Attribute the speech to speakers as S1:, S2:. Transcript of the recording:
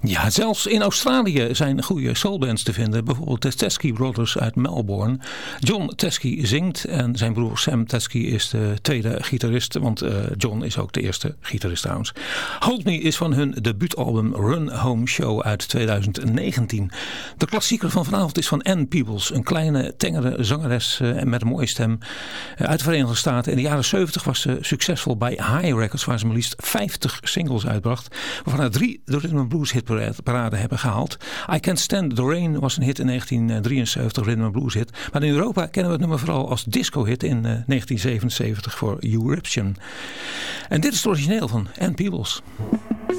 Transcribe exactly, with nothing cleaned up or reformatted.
S1: Ja, zelfs in Australië zijn goede soulbands te vinden. Bijvoorbeeld de Teskey Brothers uit Melbourne. John Teskey zingt en zijn broer Sam Teskey is de tweede gitarist. Want uh, John is ook de eerste gitarist trouwens. Hold Me is van hun debuutalbum Run Home Show uit tweeduizend negentien. De klassieker van vanavond is van Ann Peebles. Een kleine, tengere zangeres uh, met een mooie stem uh, uit de Verenigde Staten. In de jaren zeventig was ze succesvol bij High Records, waar ze maar liefst vijftig singles uitbracht. Waarvan er drie de Rhythm and Blues hitparade hebben gehaald. I Can't Stand the Rain was een hit in negentien drieënzeventig, Rhythm and Blues hit. Maar in Europa kennen we het nummer vooral als disco hit in uh, negentien zevenenzeventig voor Eruption. En dit is het origineel van Ann Peebles.